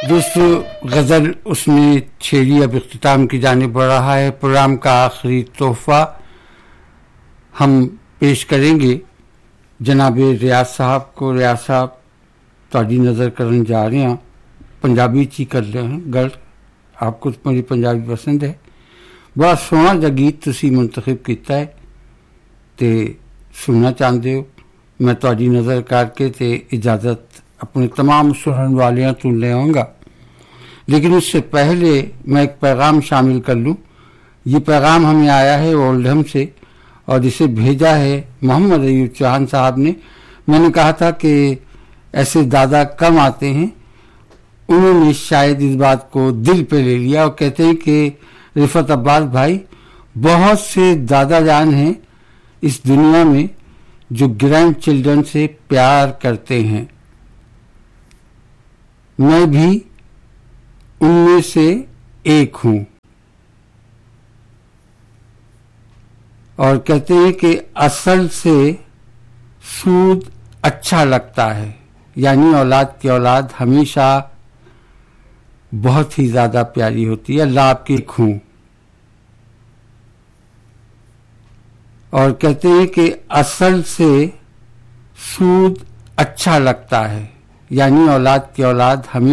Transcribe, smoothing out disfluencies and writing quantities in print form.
دوستو غزل اس میں چھیڑی اب اختتام کی جانب بڑھ رہا ہے. پروگرام کا آخری تحفہ ہم پیش کریں گے جناب ریاض صاحب کو. ریاض صاحب تاری نظر کرن جا رہے ہیں, پنجابی چی کر رہے ہیں گل. آپ کو میری پنجابی پسند ہے. بڑا سونا جا گیت تسی منتخب کیتا ہے تے سننا چاہتے ہو. میں تاری نظر کر کے تے اجازت اپنے تمام سنن والیاں تو لے آؤں گا, لیکن اس سے پہلے میں ایک پیغام شامل کر لوں. یہ پیغام ہمیں آیا ہے اولڈہم سے اور اسے بھیجا ہے محمد ایوب چوہان صاحب نے. میں نے کہا تھا کہ ایسے دادا کم آتے ہیں, انہوں نے شاید اس بات کو دل پہ لے لیا اور کہتے ہیں کہ رفعت عباس بھائی, بہت سے دادا جان ہیں اس دنیا میں جو گرینڈ چلڈرن سے پیار کرتے ہیں, میں بھی ان میں سے ایک ہوں. اور کہتے ہیں کہ اصل سے سود اچھا لگتا ہے, یعنی اولاد کی اولاد ہمیشہ بہت ہی زیادہ پیاری ہوتی ہے. اللہ آپ کی خوں. اور کہتے ہیں کہ اصل سے سود اچھا لگتا ہے, یعنی اولاد کی اولاد ہمیشہ